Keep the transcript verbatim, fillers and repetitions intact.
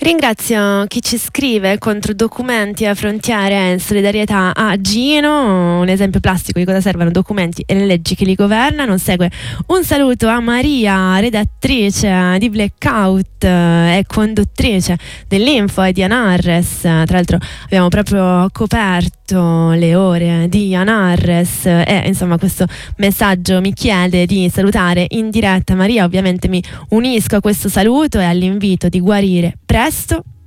Ringrazio chi ci scrive contro documenti a frontiere in solidarietà a Gino, un esempio plastico di cosa servono documenti e le leggi che li governano. Segue un saluto a Maria, redattrice di Blackout e conduttrice dell'Info e di Anarres. Tra l'altro abbiamo proprio coperto le ore di Anarres e insomma questo messaggio mi chiede di salutare in diretta Maria. Ovviamente mi unisco a questo saluto e all'invito di guarire presto